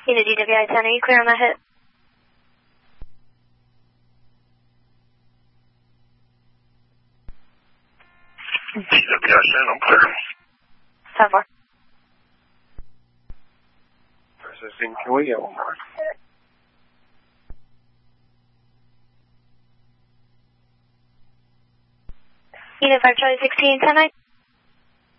Unit DWI 10, are you clear on that hit? DWI 10, I'm clear. 10-4. Processing, can we get one more? Unit 5 Charlie 16, 10-9.